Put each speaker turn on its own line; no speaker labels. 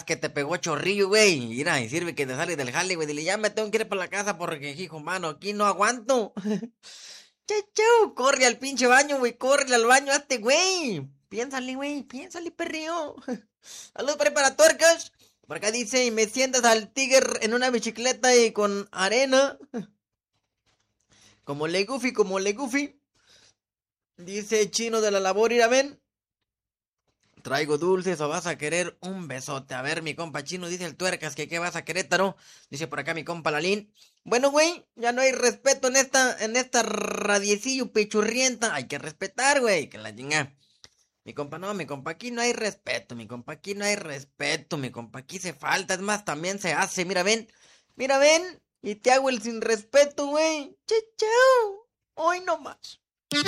que te pegó chorrillo, güey. Mira, y sirve que te sales del jale, güey. Dile, ya me tengo que ir para la casa porque, hijo, mano, aquí no aguanto. Chau, corre al pinche baño, güey. Corre al baño, hazte, güey. Piénsale, güey. Piénsale, perreo. Saludos para Tuercas. Por acá dice, y me sientas al tigre en una bicicleta y con arena. Como le goofy. Dice Chino de la labor, ir a ven. Traigo dulces o vas a querer un besote. A ver, mi compa Chino, dice el Tuercas, que qué vas a Querétaro. Dice por acá mi compa Lalín. Bueno, güey, ya no hay respeto en esta radiecillo pichurrienta. Hay que respetar, güey, que la chinga. Mi compa, no, mi compa, aquí no hay respeto, mi compa, aquí no hay respeto, mi compa, aquí se falta, es más, también se hace, mira, ven, y te hago el sin respeto, güey. Chao, hoy no más.